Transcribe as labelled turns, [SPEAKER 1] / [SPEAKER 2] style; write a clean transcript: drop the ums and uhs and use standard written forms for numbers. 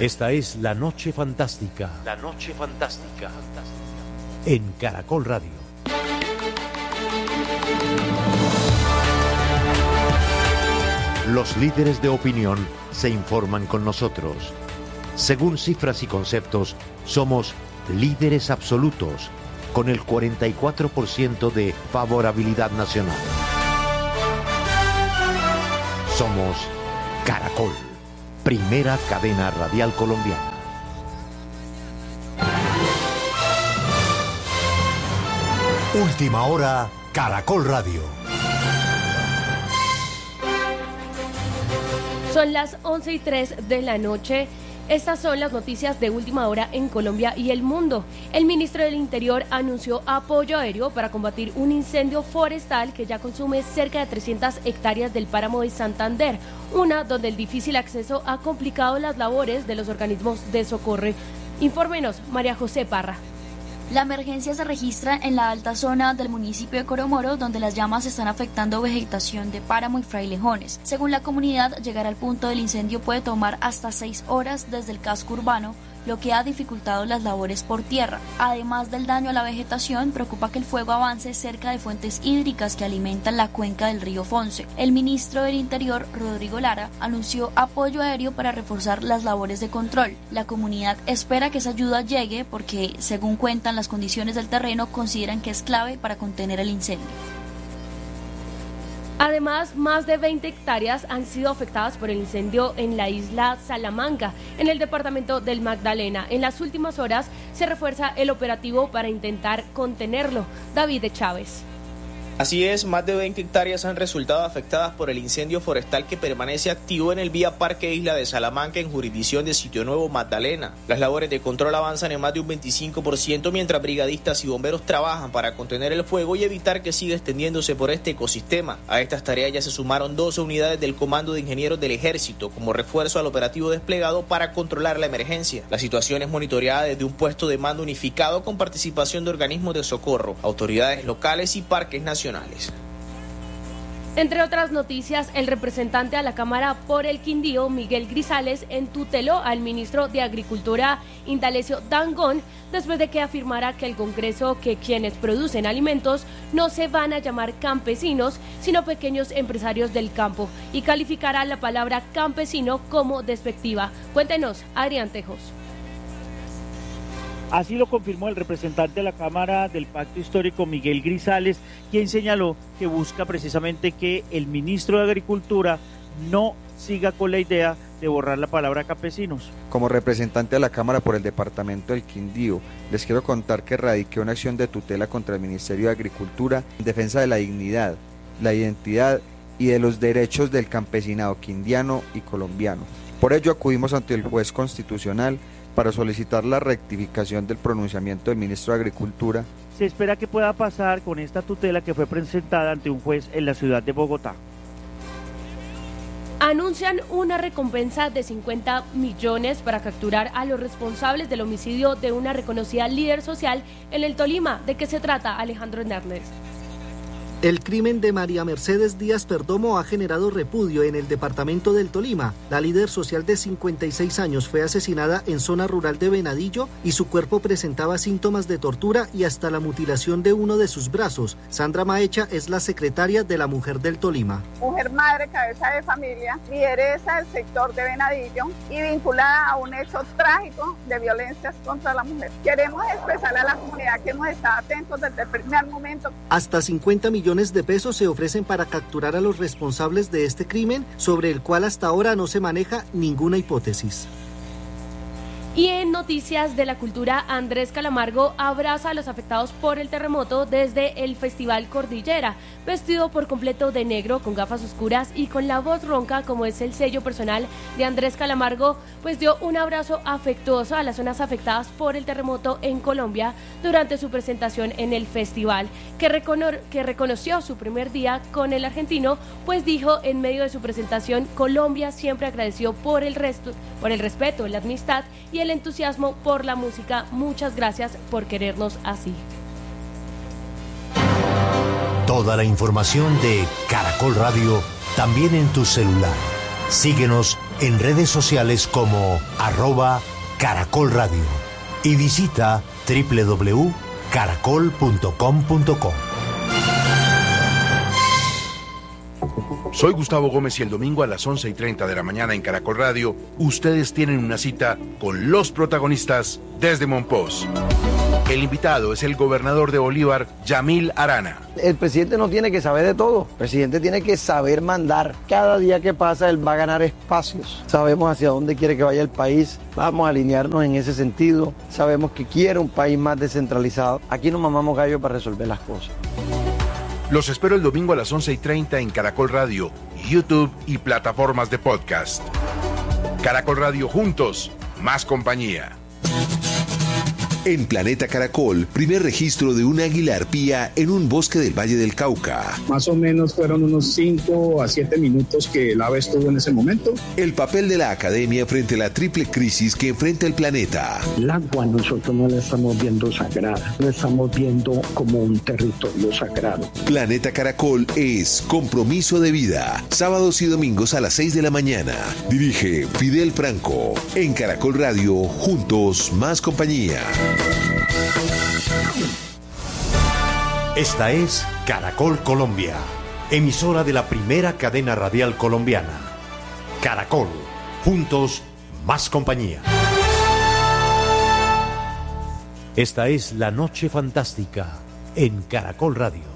[SPEAKER 1] Esta es La Noche Fantástica. La Noche Fantástica. En Caracol Radio. Los líderes de opinión se informan con nosotros. Según cifras y conceptos, somos líderes absolutos, con el 44% de favorabilidad nacional. Somos Caracol, primera cadena radial colombiana. Última hora, Caracol Radio.
[SPEAKER 2] Son las 11:03 de la noche. Estas son las noticias de última hora en Colombia y el mundo. El ministro del Interior anunció apoyo aéreo para combatir un incendio forestal que ya consume cerca de 300 hectáreas del páramo de Santander, una donde el difícil acceso ha complicado las labores de los organismos de socorro. Infórmenos, María José Parra.
[SPEAKER 3] La emergencia se registra en la alta zona del municipio de Coromoro, donde las llamas están afectando vegetación de páramo y frailejones. Según la comunidad, llegar al punto del incendio puede tomar hasta 6 horas desde el casco urbano, lo que ha dificultado las labores por tierra. Además del daño a la vegetación, preocupa que el fuego avance cerca de fuentes hídricas que alimentan la cuenca del río Fonce. El ministro del Interior, Rodrigo Lara, anunció apoyo aéreo para reforzar las labores de control. La comunidad espera que esa ayuda llegue porque, según cuentan las condiciones del terreno, consideran que es clave para contener el incendio.
[SPEAKER 2] Además, más de 20 hectáreas han sido afectadas por el incendio en la isla Salamanca, en el departamento del Magdalena. En las últimas horas se refuerza el operativo para intentar contenerlo. David Chávez.
[SPEAKER 4] Así es, más de 20 hectáreas han resultado afectadas por el incendio forestal que permanece activo en el Vía Parque Isla de Salamanca en jurisdicción de Sitio Nuevo, Magdalena. Las labores de control avanzan en más de un 25% mientras brigadistas y bomberos trabajan para contener el fuego y evitar que siga extendiéndose por este ecosistema. A estas tareas ya se sumaron 12 unidades del Comando de Ingenieros del Ejército como refuerzo al operativo desplegado para controlar la emergencia. La situación es monitoreada desde un puesto de mando unificado con participación de organismos de socorro, autoridades locales y parques nacionales.
[SPEAKER 2] Entre otras noticias, el representante a la Cámara por el Quindío, Miguel Grisales, entuteló al ministro de Agricultura, Indalecio Dangond, después de que afirmara que el Congreso que quienes producen alimentos no se van a llamar campesinos, sino pequeños empresarios del campo, y calificará la palabra campesino como despectiva. Cuéntenos, Adrián Tejos.
[SPEAKER 5] Así lo confirmó el representante de la Cámara del Pacto Histórico, Miguel Grisales, quien señaló que busca precisamente que el ministro de Agricultura no siga con la idea de borrar la palabra campesinos.
[SPEAKER 6] Como representante de la Cámara por el departamento del Quindío, les quiero contar que radiqué una acción de tutela contra el Ministerio de Agricultura en defensa de la dignidad, la identidad y de los derechos del campesinado quindiano y colombiano. Por ello acudimos ante el juez constitucional para solicitar la rectificación del pronunciamiento del ministro de Agricultura.
[SPEAKER 5] Se espera que pueda pasar con esta tutela que fue presentada ante un juez en la ciudad de Bogotá.
[SPEAKER 2] Anuncian una recompensa de 50 millones para capturar a los responsables del homicidio de una reconocida líder social en el Tolima. ¿De qué se trata, Alejandro Hernández?
[SPEAKER 7] El crimen de María Mercedes Díaz Perdomo ha generado repudio en el departamento del Tolima. La líder social de 56 años fue asesinada en zona rural de Venadillo y su cuerpo presentaba síntomas de tortura y hasta la mutilación de uno de sus brazos. Sandra Maecha es la secretaria de la Mujer del Tolima.
[SPEAKER 8] Mujer madre, cabeza de familia, lideresa del sector de Venadillo y vinculada a un hecho trágico de violencias contra la mujer. Queremos expresarle a la comunidad que hemos estado atentos desde el primer momento.
[SPEAKER 7] Hasta 50 millones de pesos se ofrecen para capturar a los responsables de este crimen, sobre el cual hasta ahora no se maneja ninguna hipótesis.
[SPEAKER 2] Y en noticias de la cultura, Andrés Calamaro abraza a los afectados por el terremoto desde el Festival Cordillera, vestido por completo de negro, con gafas oscuras y con la voz ronca, como es el sello personal de Andrés Calamaro, pues dio un abrazo afectuoso a las zonas afectadas por el terremoto en Colombia durante su presentación en el festival, que reconoció su primer día con el argentino, pues dijo en medio de su presentación: Colombia siempre agradeció por el respeto, la amistad y el entusiasmo por la música. Muchas gracias por querernos así.
[SPEAKER 1] Toda la información de Caracol Radio también en tu celular. Síguenos en redes sociales como @caracolradio y visita www.caracol.com.co.
[SPEAKER 9] Soy Gustavo Gómez y el domingo a las 11:30 de la mañana en Caracol Radio, ustedes tienen una cita con los protagonistas desde Monpós. El invitado es el gobernador de Bolívar, Yamil Arana.
[SPEAKER 10] El presidente no tiene que saber de todo, el presidente tiene que saber mandar. Cada día que pasa él va a ganar espacios. Sabemos hacia dónde quiere que vaya el país, vamos a alinearnos en ese sentido. Sabemos que quiere un país más descentralizado. Aquí no mamamos gallo para resolver las cosas.
[SPEAKER 9] Los espero el domingo a las 11:30 en Caracol Radio, YouTube y plataformas de podcast. Caracol Radio, juntos, más compañía.
[SPEAKER 11] En Planeta Caracol, primer registro de un águila arpía en un bosque del Valle del Cauca.
[SPEAKER 12] Más o menos fueron unos 5 a 7 minutos que el ave estuvo en ese momento.
[SPEAKER 11] El papel de la academia frente a la triple crisis que enfrenta el planeta.
[SPEAKER 13] El agua nosotros no la estamos viendo sagrada, la estamos viendo como un territorio sagrado.
[SPEAKER 11] Planeta Caracol es compromiso de vida. Sábados y domingos a las 6 de la mañana. Dirige Fidel Franco. En Caracol Radio, juntos, más compañía.
[SPEAKER 1] Esta es Caracol Colombia, emisora de la primera cadena radial colombiana. Caracol, juntos, más compañía. Esta es La Noche Fantástica en Caracol Radio.